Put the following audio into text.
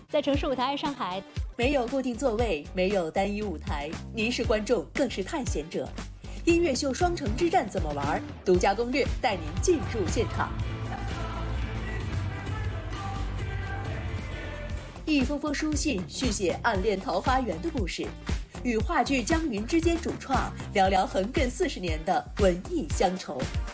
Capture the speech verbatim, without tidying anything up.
在城市舞台爱上海， 没有固定座位，没有单一舞台，您是观众，更是探险者。音乐秀双城之战怎么玩？独家攻略带您进入现场。一封封书信续写暗恋桃花源的故事，与话剧《江云之间》主创聊聊横亘四十年的文艺乡愁。